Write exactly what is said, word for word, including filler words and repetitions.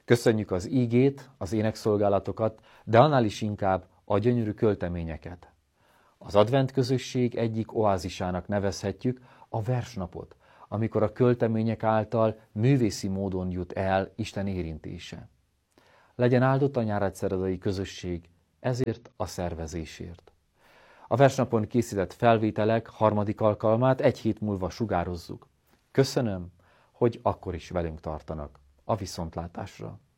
Köszönjük az ígét, az énekszolgálatokat, de annál is inkább a gyönyörű költeményeket. Az advent közösség egyik oázisának nevezhetjük a versnapot, amikor a költemények által művészi módon jut el Isten érintése. Legyen áldott a nyáradszeredai közösség ezért a szervezésért. A versnapon készített felvételek harmadik alkalmát egy hét múlva sugározzuk. Köszönöm, hogy akkor is velünk tartanak. A viszontlátásra!